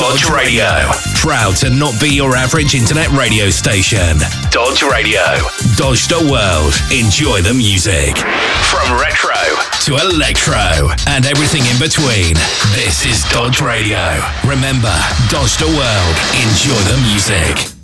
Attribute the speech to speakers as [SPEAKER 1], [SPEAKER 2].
[SPEAKER 1] Dodge Radio. Proud to not be your average internet radio station. Dodge Radio. Dodge the world. Enjoy the music. From retro to electro and everything in between. This is Dodge Radio. Remember, Dodge the world. Enjoy the music.